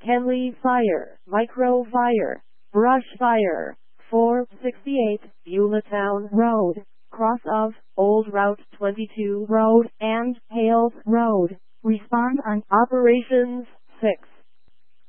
Henley Fire, Micro Fire, Brush Fire, 468, Ulatown Road, cross of Old Route 22 Road and Hales Road. Respond on Operations 6.